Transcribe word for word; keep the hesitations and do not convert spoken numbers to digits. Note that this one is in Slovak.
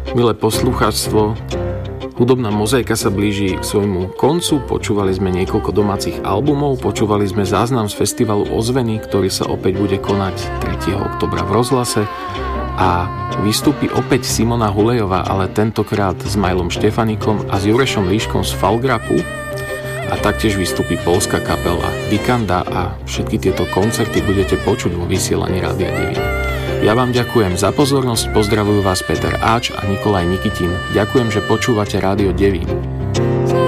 Milé poslucháctvo, hudobná mozaika sa blíži k svojmu koncu. Počúvali sme niekoľko domácich albumov, počúvali sme záznam z festivalu Ozveny, ktorý sa opäť bude konať tretieho októbra v Rozhlase a vystúpi opäť Simona Hulejová, ale tentokrát s Majlom Štefanikom a s Jurešom Líškom z Falgrapu. A taktiež vystúpi poľská kapela Vikanda a všetky tieto koncerty budete počuť vo vysielaní Rádia devín. Ja vám ďakujem za pozornosť, pozdravujú vás Peter Áč a Nikolaj Nikitin. Ďakujem, že počúvate Rádio devín.